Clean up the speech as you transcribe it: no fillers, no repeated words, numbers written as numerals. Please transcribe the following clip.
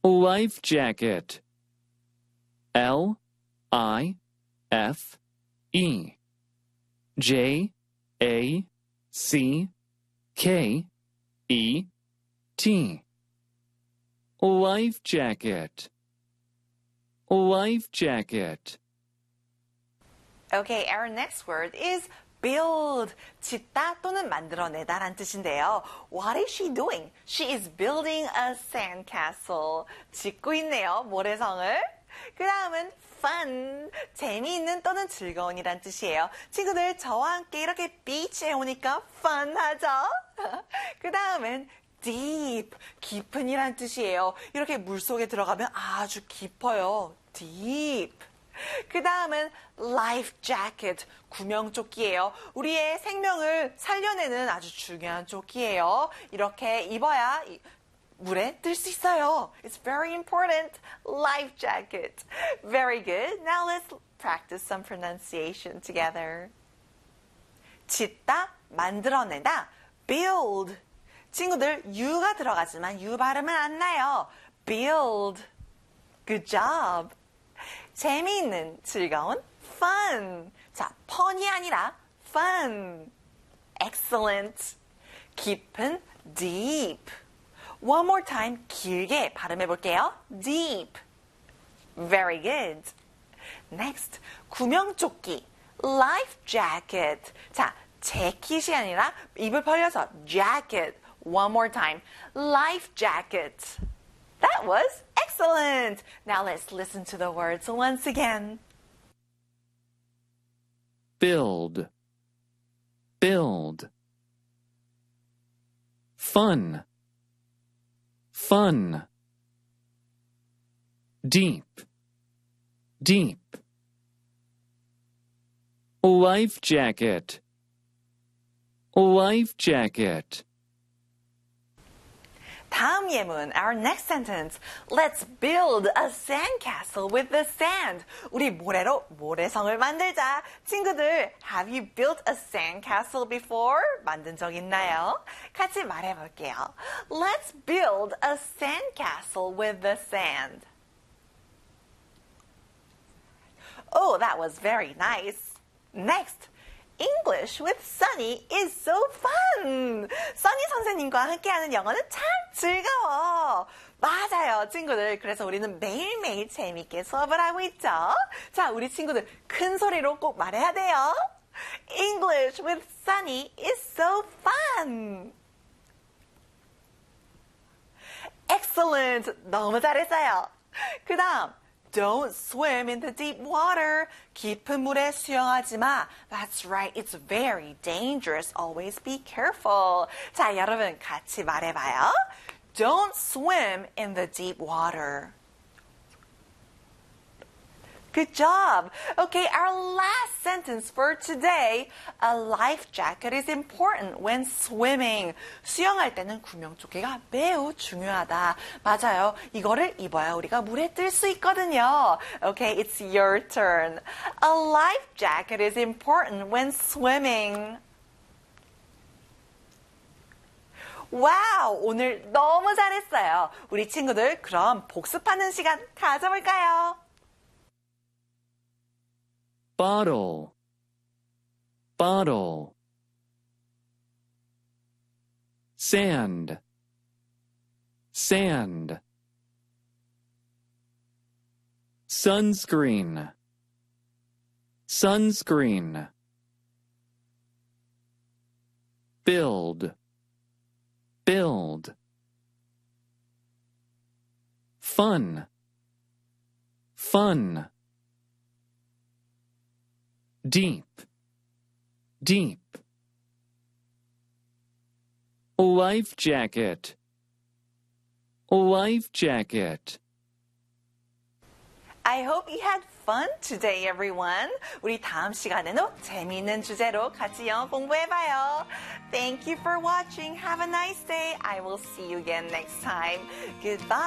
Life jacket. L-I-F-E-J-A-C-K-E-T. Life jacket. Life jacket. Okay, our next word is build. 짓다 또는 만들어내다란 뜻인데요. What is she doing? She is building a sandcastle. 짓고 있네요, 모래성을. 그 다음은 fun, 재미있는 또는 즐거운이란 뜻이에요. 친구들, 저와 함께 이렇게 비치에 오니까 fun하죠? 그 다음은 deep, 깊은이란 뜻이에요. 이렇게 물속에 들어가면 아주 깊어요. deep. 그 다음은 life jacket, 구명조끼예요. 우리의 생명을 살려내는 아주 중요한 조끼예요. 이렇게 입어야 물에 뜰 수 있어요. It's very important. Life jacket. Very good. Now let's practice some pronunciation together. 짓다, 만들어내다. build. 친구들, U가 들어가지만 U 발음은 안 나요. build. Good job. 재미있는, 즐거운, fun. 자, fun이 아니라 fun. Excellent. 깊은, deep. One more time, 길게 발음해 볼게요. deep. Very good. Next, 구명조끼. life jacket. 자, 재킷이 아니라 입을 벌려서 jacket. One more time. life jacket. That was excellent. Now let's listen to the words once again. Build. Build. Fun. Fun. Deep. Deep. Life jacket. Life jacket. 다음 예문, our next sentence. Let's build a sandcastle with the sand. 우리 모래로 모래성을 만들자. 친구들, have you built a sandcastle before? 만든 적 있나요? 같이 말해볼게요. Let's build a sandcastle with the sand. Oh, that was very nice. Next. English with Sunny is so fun. Sunny 선생님과 함께하는 영어는 참 즐거워. 맞아요, 친구들. 그래서 우리는 매일매일 재밌게 수업을 하고 있죠. 자, 우리 친구들 큰 소리로 꼭 말해야 돼요. English with Sunny is so fun. Excellent. 너무 잘했어요. 그 다음. Don't swim in the deep water. 깊은 물에 수영하지 마. That's right. It's very dangerous. Always be careful. 자, 여러분 같이 말해봐요. Don't swim in the deep water. Good job. Okay, our last sentence for today. A life jacket is important when swimming. 수영할 때는 구명조끼가 매우 중요하다. 맞아요. 이거를 입어야 우리가 물에 뜰 수 있거든요. Okay, it's your turn. A life jacket is important when swimming. 와우, 오늘 너무 잘했어요. 우리 친구들 그럼 복습하는 시간 가져볼까요? Bottle. Bottle. Sand. Sand. Sunscreen. Sunscreen. Build. Build. Fun. Fun. Deep. Deep. Life jacket. Life jacket. I hope you had fun today, everyone. 우리 다음 시간에도 재미있는 주제로 같이 영어 공부해봐요. Thank you for watching. Have a nice day. I will see you again next time. Goodbye.